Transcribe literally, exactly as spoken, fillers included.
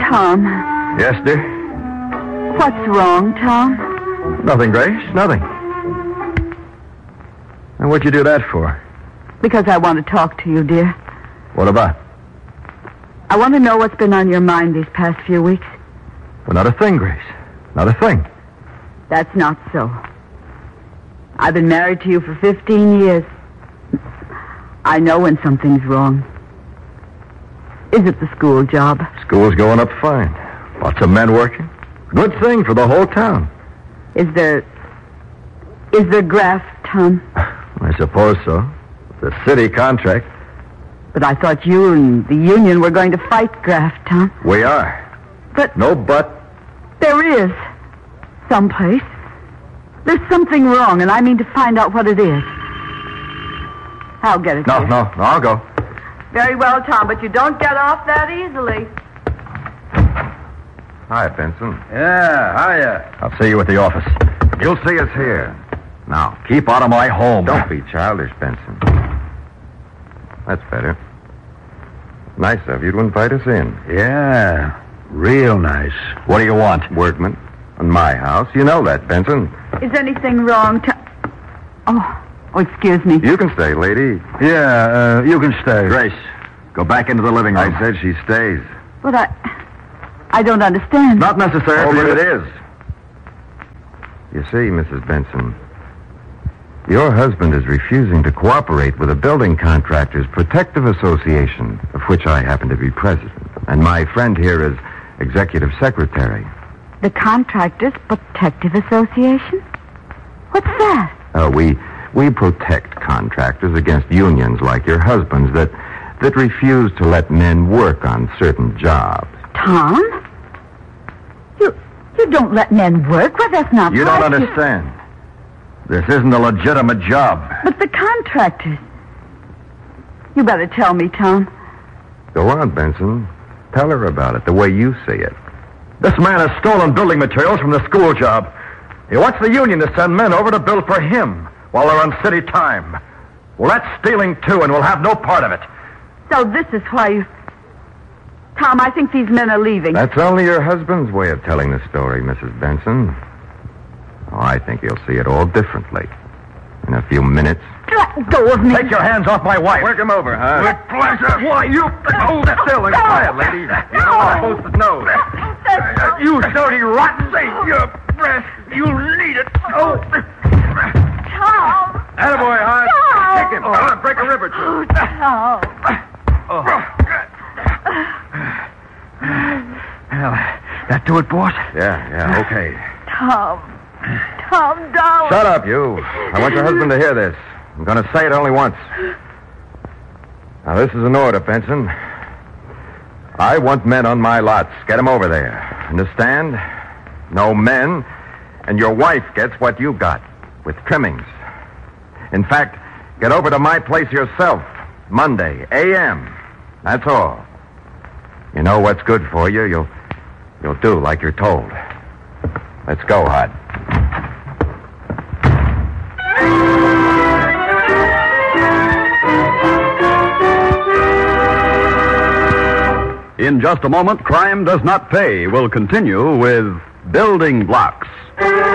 Tom. Yes, dear? What's wrong, Tom? Nothing, Grace. Nothing. And what'd you do that for? Because I want to talk to you, dear. What about? I want to know what's been on your mind these past few weeks. Well, not a thing, Grace. Not a thing. That's not so. I've been married to you for fifteen years. I know when something's wrong. Is it the school job? School's going up fine. Lots of men working. Good thing for the whole town. Is there... Is there graft, Tom? I suppose so. The city contract. But I thought you and the union were going to fight graft, Tom. We are. But... No but. There is. Someplace. There's something wrong, and I mean to find out what it is. I'll get it. No, dear. no, no, I'll go. Very well, Tom, but you don't get off that easily. Hi, Benson. Yeah, hiya. I'll see you at the office. You'll see us here. Now, keep out of my home. Don't be childish, Benson. That's better. Nice of you to invite us in. Yeah, real nice. What do you want? Workman. In my house. You know that, Benson. Is anything wrong, Tom? Oh, oh, excuse me. You can stay, lady. Yeah, uh, you can stay. Grace, go back into the living room. I said she stays. But I... I don't understand. Not necessary Oh, for but you it to... is. You see, Missus Benson, your husband is refusing to cooperate with the Building Contractors Protective Association, of which I happen to be president. And my friend here is executive secretary. The Contractors Protective Association? What's that? Uh, we we protect contractors against unions like your husband's that that refuse to let men work on certain jobs. Tom? You you don't let men work? Well, that's not You right. don't understand. This isn't a legitimate job. But the contractors... You better tell me, Tom. Go on, Benson. Tell her about it the way you see it. This man has stolen building materials from the school job. He wants the union to send men over to build for him while they're on city time. Well, that's stealing, too, and we'll have no part of it. So this is why you... Tom, I think these men are leaving. That's only your husband's way of telling the story, Missus Benson. Oh, I think he'll see it all differently. In a few minutes. Let go of me. Take your hands off my wife. Work him over, huh? With pleasure. Why, you... Hold still and quiet, lady. You know I'm supposed to know. You dirty rotten... Save your breath. You'll need it. Oh. Tom. Attaboy, Hart. Tom. Kick him. Oh, break a rib or two. Oh, Tom. Well, that do it, boss? Yeah, yeah, okay. Tom. Tom, darling. Shut up, you. I want your husband to hear this. I'm going to say it only once. Now, this is an order, Benson. I want men on my lots. Get them over there. Understand? No men, and your wife gets what you got, with trimmings. In fact, get over to my place yourself, Monday, A M That's all. You know what's good for you. You'll, you'll do like you're told. Let's go, Hod. In just a moment, Crime Does Not Pay will continue with Building Blocks.